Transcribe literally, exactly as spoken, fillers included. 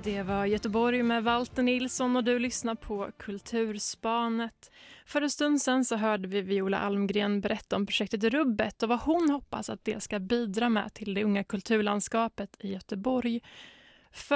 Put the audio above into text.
Det var Göteborg med Walter Nilsson och du lyssnar på Kulturspanet. För en stund sedan så hörde vi Viola Almgren berätta om projektet Rubbet och vad hon hoppas att det ska bidra med till det unga kulturlandskapet i Göteborg.